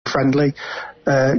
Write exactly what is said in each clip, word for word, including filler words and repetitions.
friendly. Uh,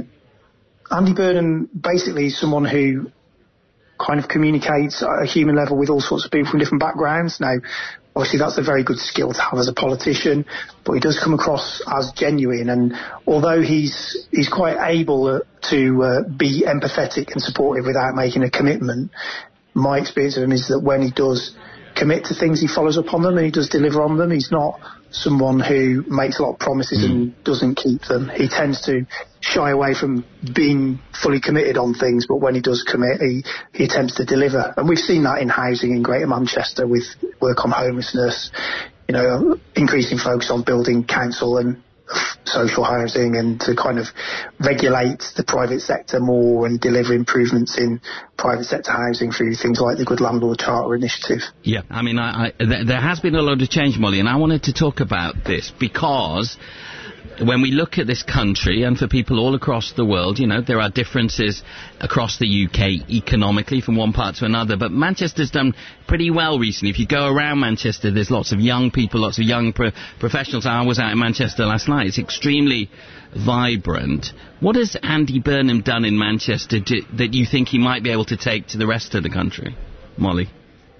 Andy Burnham basically is someone who kind of communicates at a human level with all sorts of people from different backgrounds. Now, obviously that's a very good skill to have as a politician, but he does come across as genuine, and although he's he's quite able to uh, be empathetic and supportive without making a commitment, my experience of him is that when he does commit to things, he follows up on them and he does deliver on them. He's not someone who makes a lot of promises mm. and doesn't keep them. He tends to shy away from being fully committed on things, but when he does commit, he, he attempts to deliver. And we've seen that in housing in Greater Manchester with work on homelessness, you know, increasing focus on building council and social housing, and to kind of regulate the private sector more and deliver improvements in private sector housing through things like the Good Landlord Charter initiative. Yeah, I mean, I, I, th- there has been a lot of change, Molly, and I wanted to talk about this because when we look at this country, and for people all across the world, you know, there are differences across the U K economically from one part to another, but Manchester's done pretty well recently. If you go around Manchester, there's lots of young people, lots of young pro- professionals. I was out in Manchester last night. It's extremely vibrant. What has Andy Burnham done in Manchester to, that you think he might be able to take to the rest of the country, Molly?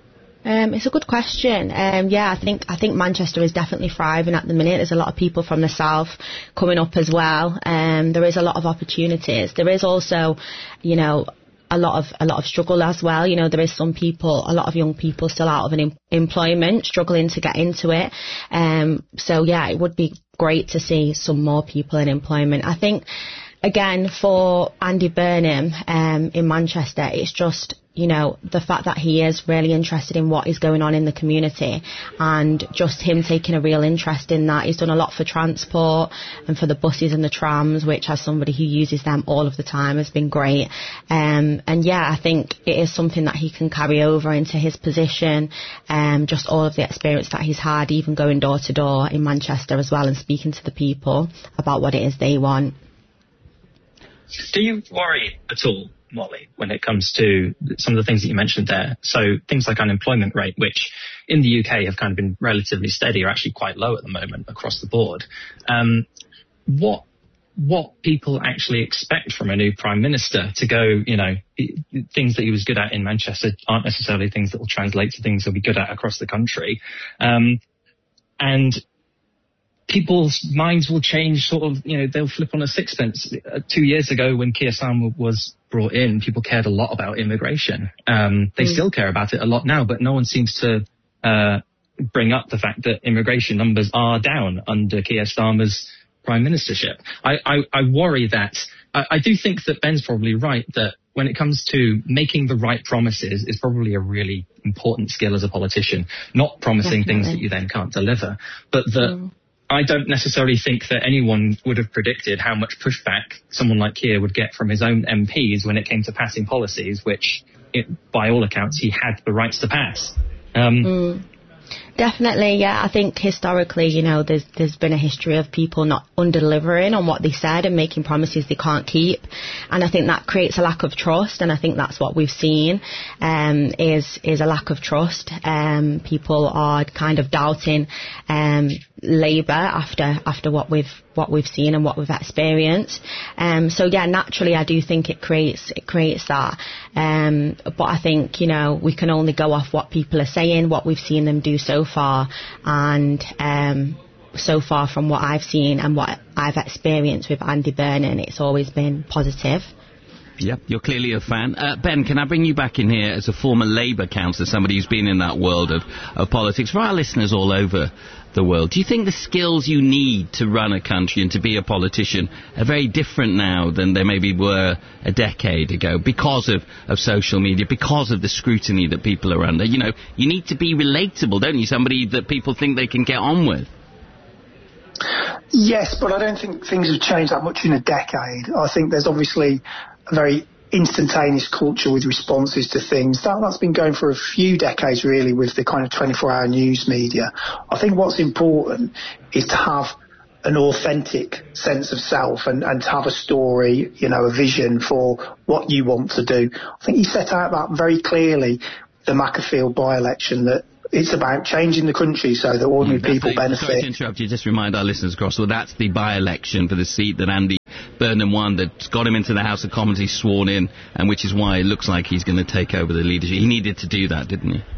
Um, it's a good question. Um, yeah, I think I think Manchester is definitely thriving at the minute. There's a lot of people from the south coming up as well. Um, there is a lot of opportunities. There is also, you know, a lot of a lot of struggle as well. You know, there is some people, a lot of young people still out of an em- employment, struggling to get into it. Um, so yeah, it would be great to see some more people in employment. I think, again, for Andy Burnham um, in Manchester, it's just, you know, the fact that he is really interested in what is going on in the community, and just him taking a real interest in that. He's done a lot for transport and for the buses and the trams, which, as somebody who uses them all of the time, has been great. Um, and yeah, I think it is something that he can carry over into his position, um, just all of the experience that he's had, even going door to door in Manchester as well and speaking to the people about what it is they want. Do you worry at all, Molly, when it comes to some of the things that you mentioned there? So things like unemployment rate, which in the U K have kind of been relatively steady, are actually quite low at the moment across the board. Um, what what people actually expect from a new prime minister to go, you know, things that he was good at in Manchester aren't necessarily things that will translate to things he'll be good at across the country. Um, and people's minds will change, sort of, you know, they'll flip on a sixpence. Uh, two years ago, when Keir Starmer was brought in, people cared a lot about immigration. Um, they mm. still care about it a lot now, but no one seems to uh, bring up the fact that immigration numbers are down under Keir Starmer's prime ministership. I, I, I worry that, I, I do think that Ben's probably right, that when it comes to making the right promises is probably a really important skill as a politician, not promising Definitely. things that you then can't deliver, but that mm. I don't necessarily think that anyone would have predicted how much pushback someone like Keir would get from his own M Ps when it came to passing policies, which, it, by all accounts, he had the rights to pass. Um, mm. Definitely, yeah. I think historically, you know, there's there's been a history of people not under-delivering on what they said and making promises they can't keep. And I think that creates a lack of trust, and I think that's what we've seen, um, is is a lack of trust. Um, people are kind of doubting um, Labour after after what we've what we've seen and what we've experienced. Um, so yeah, naturally, I do think it creates it creates that. Um, but I think, you know, we can only go off what people are saying, what we've seen them do so far, and um, so far from what I've seen and what I've experienced with Andy Burnham, it's always been positive. Yep, you're clearly a fan. Uh, Ben, can I bring you back in here as a former Labour councillor, somebody who's been in that world of, of politics, for our listeners all over the world? Do you think the skills you need to run a country and to be a politician are very different now than they maybe were a decade ago because of, of social media, because of the scrutiny that people are under? You know, you need to be relatable, don't you? Somebody that people think they can get on with. Yes, but I don't think things have changed that much in a decade. I think there's obviously a very instantaneous culture with responses to things. That, that's been going for a few decades, really, with the kind of twenty-four hour news media. I think what's important is to have an authentic sense of self and, and to have a story, you know, a vision for what you want to do. I think he set out that very clearly, the Macclesfield by-election, that it's about changing the country so that ordinary mm, people the, benefit. Sorry to interrupt you, just remind our listeners across, well, that's the by-election for the seat that Andy Burnham won that's got him into the House of Commons, he's sworn in, and which is why it looks like he's going to take over the leadership. He needed to do that, didn't he?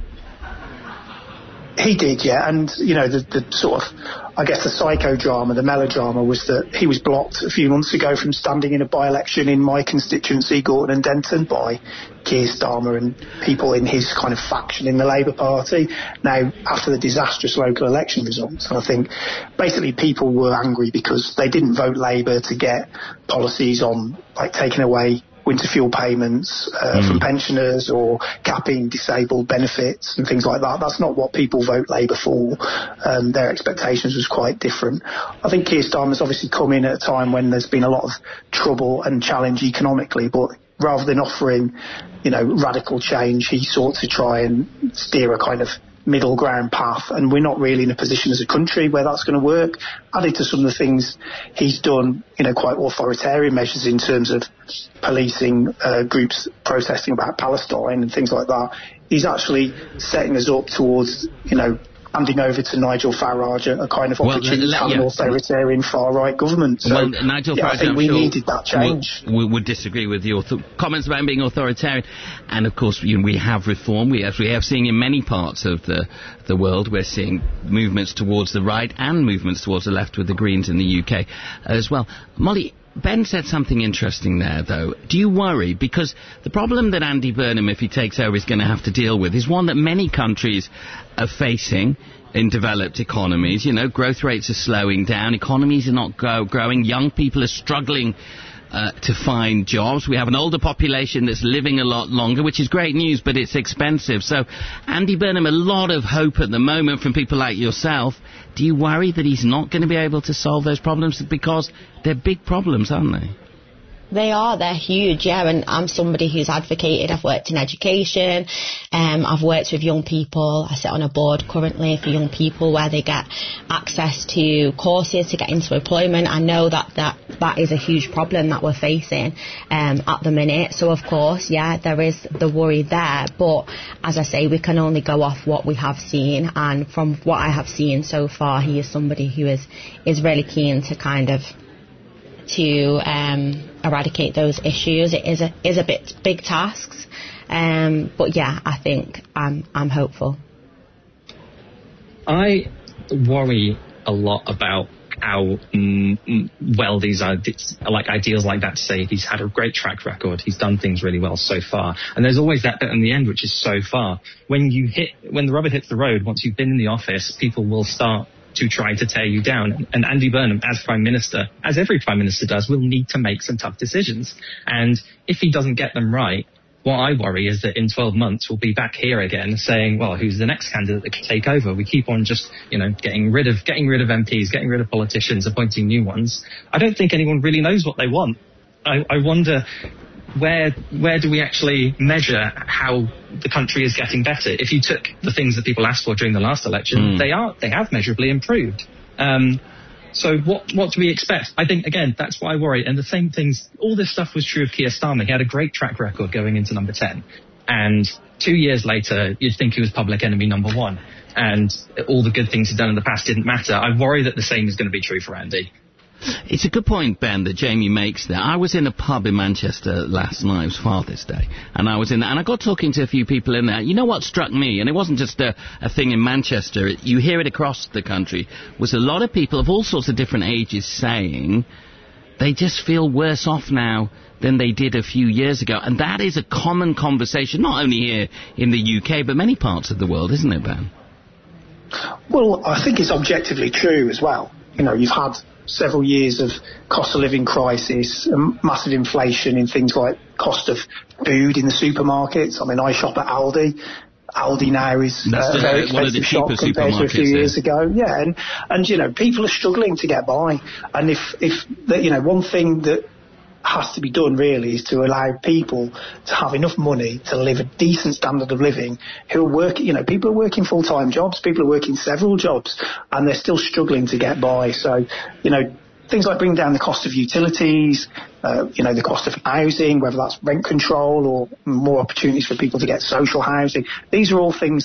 He did, yeah, and, you know, the, the sort of, I guess the psychodrama, the melodrama was that he was blocked a few months ago from standing in a by-election in my constituency, Gorton and Denton, by Keir Starmer and people in his kind of faction in the Labour Party. Now, after the disastrous local election results, I think basically people were angry because they didn't vote Labour to get policies on, like, taking away winter fuel payments uh, mm. from pensioners or capping disabled benefits and things like that. That's not what people vote Labour for. Um, their expectations was quite different. I think Keir Starmer's obviously come in at a time when there's been a lot of trouble and challenge economically, but rather than offering, you know, radical change, he sought to try and steer a kind of middle ground path, and we're not really in a position as a country where that's going to work. Added to some of the things he's done, you know, quite authoritarian measures in terms of policing uh, groups protesting about Palestine and things like that, he's actually setting us up towards, you know, handing over to Nigel Farage a, a kind of opportunity well, uh, to have an authoritarian far-right government. So, well, Nigel yeah, Farage, I think I'm we sure needed that change. We would disagree with your th- comments about him being authoritarian. And, of course, you know, we have reform. We have, we have seen in many parts of the, the world, we're seeing movements towards the right and movements towards the left with the Greens in the U K as well. Molly, Ben said something interesting there, though. Do you worry? Because the problem that Andy Burnham, if he takes over, is going to have to deal with is one that many countries are facing in developed economies. You know, growth rates are slowing down, economies are not grow- growing, young people are struggling uh, to find jobs. We have an older population that's living a lot longer, which is great news, but it's expensive. So, Andy Burnham, a lot of hope at the moment from people like yourself. Do you worry that he's not going to be able to solve those problems? Because they're big problems, aren't they? They are, they're huge, yeah, and I'm somebody who's advocated. I've worked in education, um, I've worked with young people. I sit on a board currently for young people where they get access to courses to get into employment. I know that that, that is a huge problem that we're facing um, at the minute. So, of course, yeah, there is the worry there. But, as I say, we can only go off what we have seen. And from what I have seen so far, he is somebody who is, is really keen to kind of to um, eradicate those issues. It is a is a bit big tasks, um, but yeah, I think I'm I'm hopeful. I worry a lot about how mm, well these are like ideals like that. To say he's had a great track record, he's done things really well so far, and there's always that bit in the end which is so far. When you hit when the rubber hits the road, once you've been in the office, people will start to try to tear you down. And Andy Burnham, as Prime Minister, as every Prime Minister does, will need to make some tough decisions. And if he doesn't get them right, what I worry is that in twelve months we'll be back here again saying, well, who's the next candidate that can take over? We keep on just, you know, getting rid of getting rid of M Ps, getting rid of politicians, appointing new ones. I don't think anyone really knows what they want. I, I wonder where where do we actually measure how the country is getting better? If you took the things that people asked for during the last election, mm. they are they have measurably improved. Um, so what what do we expect? I think, again, that's why I worry. And the same things, all this stuff was true of Keir Starmer. He had a great track record going into number ten. And two years later, you'd think he was public enemy number one. And all the good things he'd done in the past didn't matter. I worry that the same is going to be true for Andy. It's a good point, Ben, that Jamie makes there. I was in a pub in Manchester last night. It was Father's Day. And I was in there, and I got talking to a few people in there. You know what struck me, and it wasn't just a, a thing in Manchester, it, you hear it across the country, was a lot of people of all sorts of different ages saying they just feel worse off now than they did a few years ago. And that is a common conversation, not only here in the U K, but many parts of the world, isn't it, Ben? Well, I think it's objectively true as well. You know, you've had several years of cost of living crisis, um, massive inflation in things like cost of food in the supermarkets. I mean, I shop at Aldi. Aldi now is uh, a very expensive shop compared to a few years ago. Yeah, and, and, you know, people are struggling to get by. And if, if the, you know, one thing that has to be done really is to allow people to have enough money to live a decent standard of living who are working, you know, people are working full-time jobs, people are working several jobs, and they're still struggling to get by. So, you know, things like bringing down the cost of utilities, uh, you know, the cost of housing, whether that's rent control or more opportunities for people to get social housing. These are all things that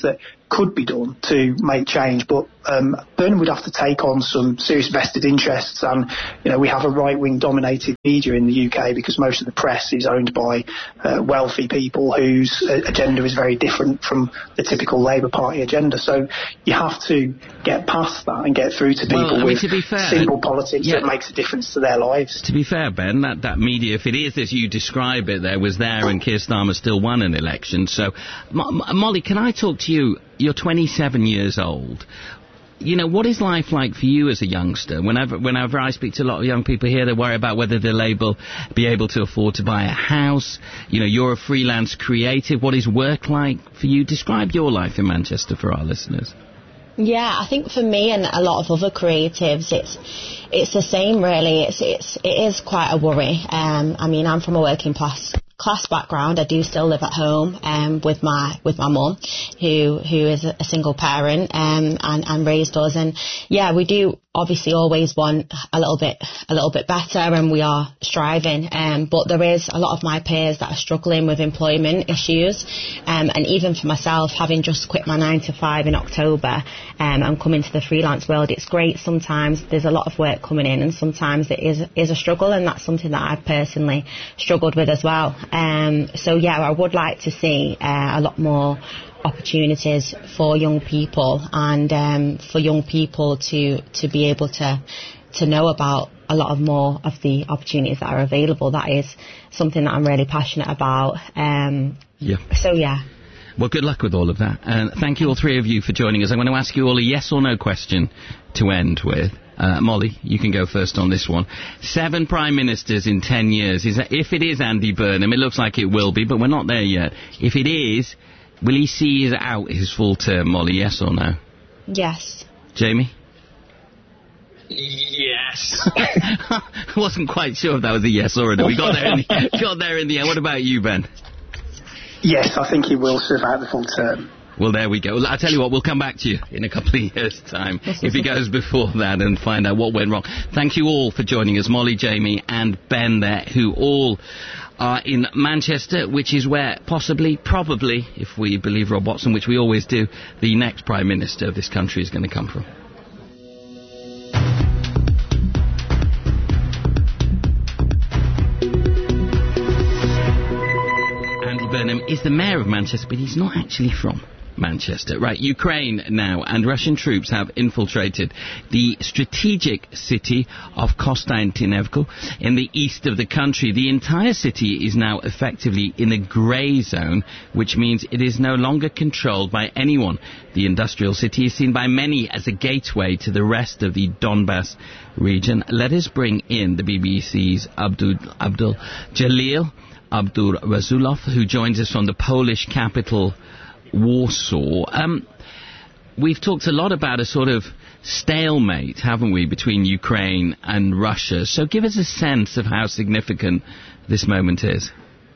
could be done to make change, but um, Burnham would have to take on some serious vested interests, and you know we have a right-wing dominated media in the U K because most of the press is owned by uh, wealthy people whose uh, agenda is very different from the typical Labour Party agenda. So you have to get past that and get through to people well, I mean, with to be fair, simple politics yeah, that makes a difference to their lives. To be fair, Ben, that, that media, if it is as you describe it, there was there and Keir Starmer still won an election. So, M- M- Molly, can I talk to you? You're twenty-seven years old. You know, what is life like for you as a youngster? Whenever whenever I speak to a lot of young people here, they worry about whether they'll able, be able to afford to buy a house. You know, you're a freelance creative. What is work like for you? Describe your life in Manchester for our listeners. Yeah, I think for me and a lot of other creatives, it's it's the same really. It's it's it is quite a worry. Um, I mean, I'm from a working class class background. I do still live at home um, with my with my mum, who who is a single parent um, and and raised us. And yeah, we do obviously always want a little bit a little bit better, and we are striving. Um, but there is a lot of my peers that are struggling with employment issues, um, and even for myself, having just quit my nine to five in October um, and come into the freelance world, it's great. Sometimes there's a lot of work coming in, and sometimes it is is a struggle, and that's something that I've personally struggled with as well. Um, so yeah, I would like to see uh, a lot more opportunities for young people, and um, for young people to to be able to to know about a lot of more of the opportunities that are available. That is something that I'm really passionate about. Um, yeah. So yeah. Well, good luck with all of that. And uh, thank you all three of you for joining us. I'm going to ask you all a yes or no question to end with. Uh, Molly, you can go first on this one. Seven prime ministers in ten years. Is that, if it is Andy Burnham, it looks like it will be, but we're not there yet. If it is, will he see out his full term, Molly, yes or no? Yes. Jamie? Yes. I wasn't quite sure if that was a yes or a no. We got there in the, got there in the end. What about you, Ben? Yes, I think he will serve out the full term. Well, there we go. I'll tell you what, we'll come back to you in a couple of years' time if he goes before that and find out what went wrong. Thank you all for joining us, Molly, Jamie and Ben there, who all are in Manchester, which is where possibly, probably, if we believe Rob Watson, which we always do, the next Prime Minister of this country is going to come from. Andy Burnham is the Mayor of Manchester, but he's not actually from Manchester. Right, Ukraine now, and Russian troops have infiltrated the strategic city of Konstantinivka in the east of the country. The entire city is now effectively in a grey zone, which means it is no longer controlled by anyone. The industrial city is seen by many as a gateway to the rest of the Donbass region. Let us bring in the B B C's Abdul, Abdul Jalil Abdul Razulov, who joins us from the Polish capital Warsaw. Um, we've talked a lot about a sort of stalemate, haven't we, between Ukraine and Russia. So give us a sense of how significant this moment is.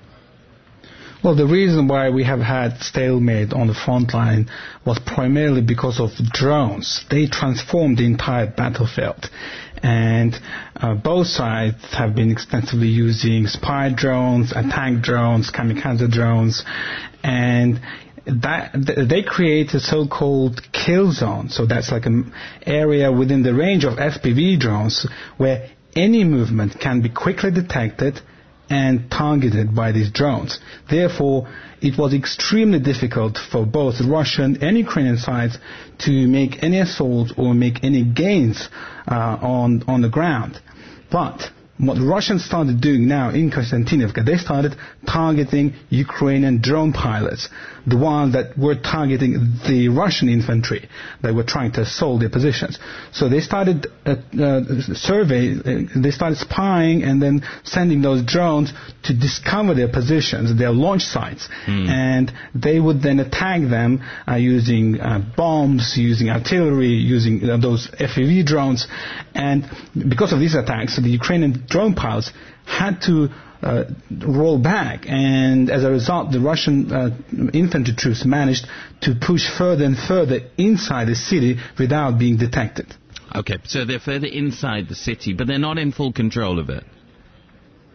Well, the reason why we have had stalemate on the front line was primarily because of drones. They transformed the entire battlefield. And uh, both sides have been extensively using spy drones, attack drones, kamikaze drones, and that they create a so-called kill zone. So that's like an area within the range of F P V drones where any movement can be quickly detected and targeted by these drones. Therefore, it was extremely difficult for both Russian and Ukrainian sides to make any assaults or make any gains uh, on on the ground. But what the Russians started doing now in Konstantinivka, they started targeting Ukrainian drone pilots, the ones that were targeting the Russian infantry that were trying to assault their positions. So they started a, a survey, they started spying and then sending those drones to discover their positions, their launch sites, mm. and they would then attack them uh, using uh, bombs, using artillery, using uh, those F P V drones. And because of these attacks, the Ukrainian drone pilots had to uh, roll back, and as a result, the Russian uh, infantry troops managed to push further and further inside the city without being detected. Okay, so they're further inside the city, but they're not in full control of it.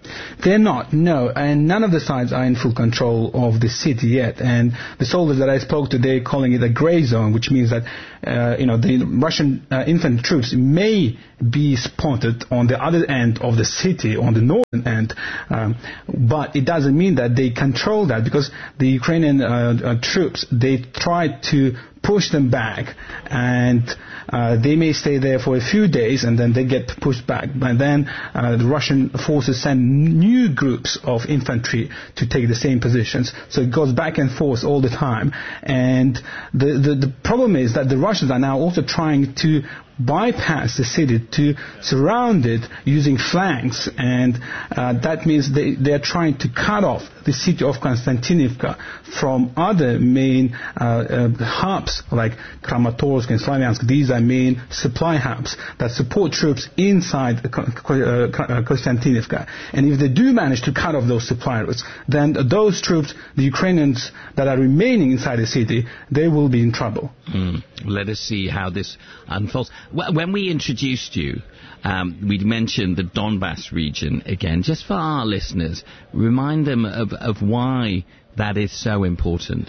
They're not, no, and none of the sides are in full control of the city yet. And the soldiers that I spoke to, they're calling it a grey zone, which means that uh, you know the Russian uh, infantry troops may be spotted on the other end of the city, on the northern end, um, but it doesn't mean that they control that, because the Ukrainian uh, uh, troops, they tried to push them back, and uh, they may stay there for a few days and then they get pushed back. But then uh, the Russian forces send new groups of infantry to take the same positions. So it goes back and forth all the time. And the, the, the problem is that the Russians are now also trying to bypass the city, to surround it using flanks, and uh, that means they, they are trying to cut off the city of Konstantinivka from other main uh, uh, hubs like Kramatorsk and Slavyansk. These are main supply hubs that support troops inside uh, Konstantinivka. And if they do manage to cut off those supply routes, then those troops, the Ukrainians that are remaining inside the city, they will be in trouble. Mm. Let us see how this unfolds. When we introduced you, um, we mentioned the Donbass region again. Just for our listeners, remind them of, of why that is so important.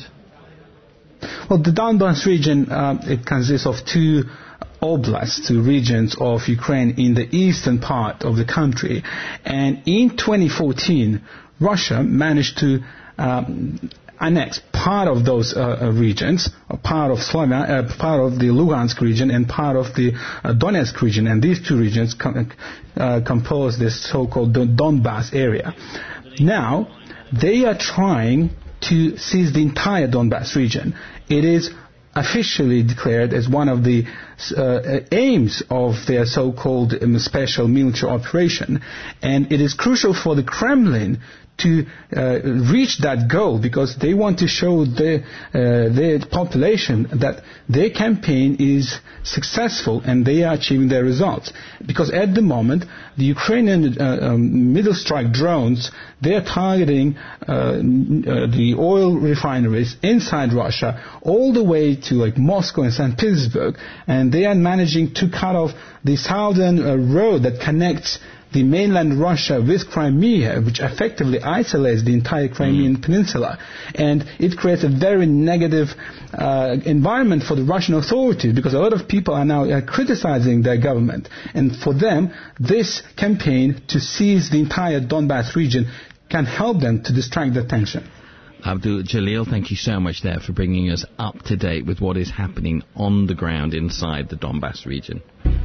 Well, the Donbass region, uh, it consists of two oblasts, two regions of Ukraine in the eastern part of the country. And in twenty fourteen, Russia managed to um, annex part of those uh, regions, part of Slavia, uh, part of the Lugansk region and part of the uh, Donetsk region, and these two regions com- uh, compose this so-called Donbass area. Now, they are trying to seize the entire Donbass region. It is officially declared as one of the uh, aims of their so-called um, special military operation, and it is crucial for the Kremlin to uh, reach that goal, because they want to show the, uh, their population that their campaign is successful and they are achieving their results. Because at the moment, the Ukrainian uh, um, middle strike drones, they are targeting uh, uh, the oil refineries inside Russia all the way to like Moscow and Saint Petersburg, and they are managing to cut off the southern uh, road that connects the mainland Russia with Crimea, which effectively isolates the entire Crimean mm. peninsula. And it creates a very negative uh, environment for the Russian authorities, because a lot of people are now uh, criticizing their government. And for them, this campaign to seize the entire Donbass region can help them to distract the attention. Abdul Jalil, thank you so much there for bringing us up to date with what is happening on the ground inside the Donbass region.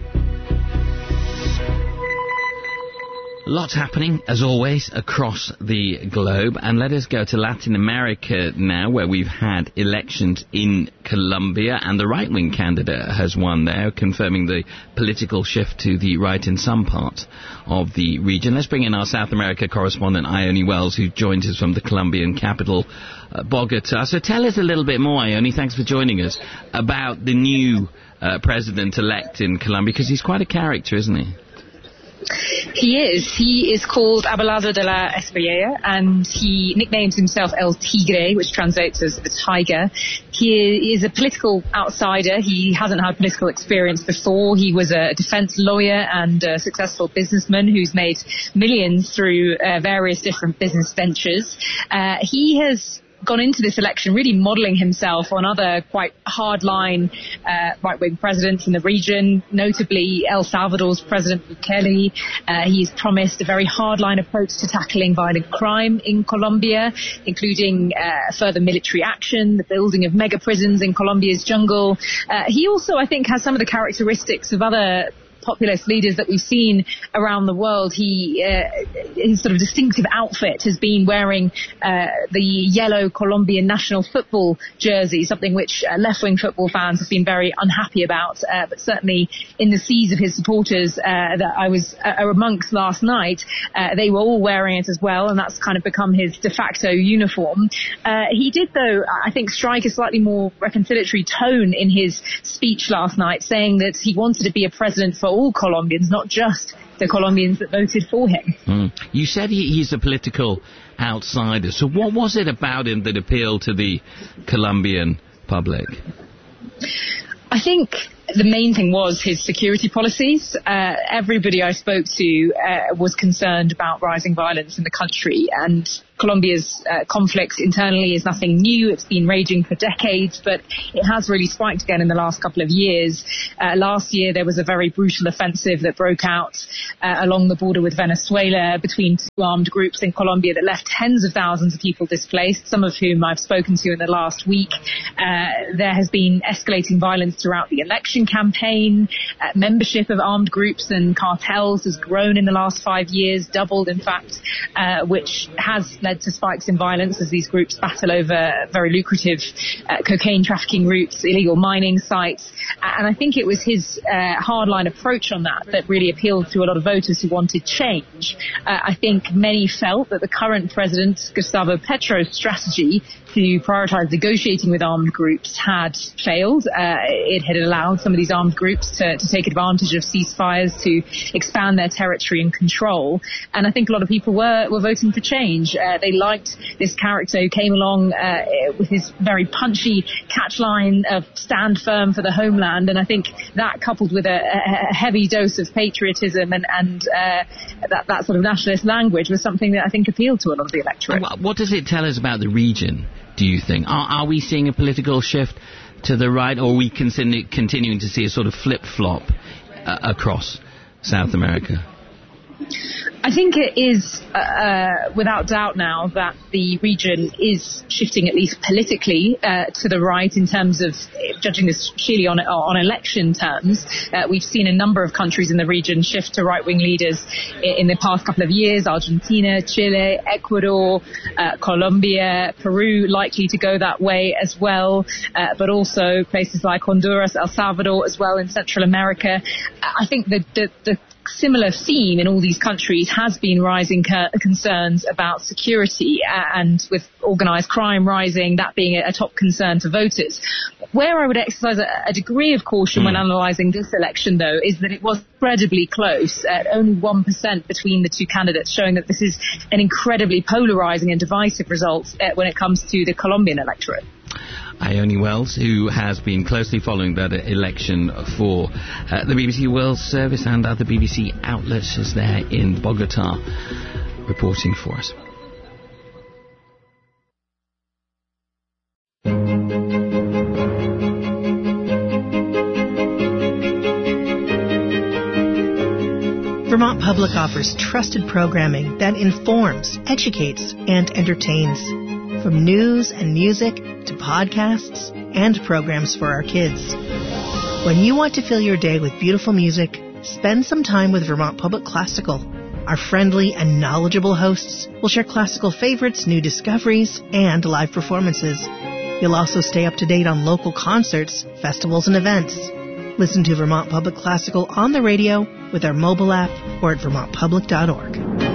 Lots happening, as always, across the globe. And let us go to Latin America now, where we've had elections in Colombia, and the right-wing candidate has won there, confirming the political shift to the right in some parts of the region. Let's bring in our South America correspondent, Ione Wells, who joins us from the Colombian capital, uh, Bogota. So tell us a little bit more, Ione, thanks for joining us, about the new uh, president-elect in Colombia, because he's quite a character, isn't he? He is. He is called Abelardo de la Espriella, and he nicknames himself El Tigre, which translates as the tiger. He is a political outsider. He hasn't had political experience before. He was a defense lawyer and a successful businessman who's made millions through uh, various different business ventures. Uh, he has gone into this election really modelling himself on other quite hardline uh, right-wing presidents in the region, notably El Salvador's President Bukele. Uh, he's promised a very hardline approach to tackling violent crime in Colombia, including uh, further military action, the building of mega prisons in Colombia's jungle. Uh, he also, I think, has some of the characteristics of other populist leaders that we've seen around the world. He, uh, his sort of distinctive outfit has been wearing uh, the yellow Colombian national football jersey, something which uh, left-wing football fans have been very unhappy about. Uh, but certainly in the seas of his supporters uh, that I was uh, amongst last night, uh, they were all wearing it as well, and that's kind of become his de facto uniform. Uh, he did, though, I think, strike a slightly more reconciliatory tone in his speech last night, saying that he wanted to be a president for all Colombians, not just the Colombians that voted for him. Mm. You said he, he's a political outsider. So what was it about him that appealed to the Colombian public? I think the main thing was his security policies. Uh, everybody I spoke to uh, was concerned about rising violence in the country, and Colombia's uh, conflict internally is nothing new. It's been raging for decades, but it has really spiked again in the last couple of years. Uh, last year, there was a very brutal offensive that broke out uh, along the border with Venezuela between two armed groups in Colombia that left tens of thousands of people displaced, some of whom I've spoken to in the last week. Uh, there has been escalating violence throughout the election campaign. Uh, membership of armed groups and cartels has grown in the last five years, doubled in fact, uh, which has led to spikes in violence as these groups battle over very lucrative uh, cocaine trafficking routes, illegal mining sites. And I think it was his uh, hardline approach on that that really appealed to a lot of voters who wanted change. Uh, I think many felt that the current president, Gustavo Petro's strategy to prioritise negotiating with armed groups had failed. Uh, it had allowed some of these armed groups to, to take advantage of ceasefires to expand their territory and control. And I think a lot of people were, were voting for change. Uh, they liked this character who came along uh, with his very punchy catchline of stand firm for the homeland. And I think that, coupled with a, a heavy dose of patriotism and, and uh, that, that sort of nationalist language, was something that I think appealed to a lot of the electorate. What does it tell us about the region, do you think? Are, are we seeing a political shift to the right, or are we continu- continuing to see a sort of flip-flop uh, across South America? I think it is uh, without doubt now that the region is shifting, at least politically, uh, to the right in terms of judging this sheerly on, on election terms. Uh, we've seen a number of countries in the region shift to right-wing leaders in, in the past couple of years. Argentina, Chile, Ecuador, uh, Colombia, Peru likely to go that way as well, uh, but also places like Honduras, El Salvador as well in Central America. I think the, the, the similar theme in all these countries has been rising concerns about security, and with organised crime rising, that being a top concern to voters. Where I would exercise a, a degree of caution mm. when analysing this election, though, is that it was incredibly close, at only one percent between the two candidates, showing that this is an incredibly polarising and divisive result uh, when it comes to the Colombian electorate. Ione Wells, who has been closely following that election for uh, the B B C World Service and other B B C outlets, is there in Bogota reporting for us. Vermont Public offers trusted programming that informs, educates, and entertains. From news and music to podcasts and programs for our kids. When you want to fill your day with beautiful music, spend some time with Vermont Public Classical. Our friendly and knowledgeable hosts will share classical favorites, new discoveries, and live performances. You'll also stay up to date on local concerts, festivals, and events. Listen to Vermont Public Classical on the radio, with our mobile app, or at vermont public dot org.